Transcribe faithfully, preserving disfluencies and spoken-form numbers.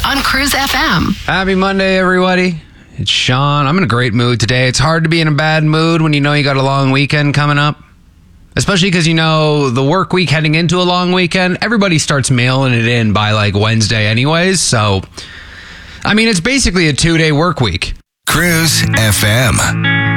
on Cruise F M. Happy Monday, everybody. It's Sean. I'm in a great mood today. It's hard to be in a bad mood when you know you got a long weekend coming up. Especially because, you know, the work week heading into a long weekend, everybody starts mailing it in by like Wednesday anyways. So, I mean, it's basically a two-day work week. Cruise F M.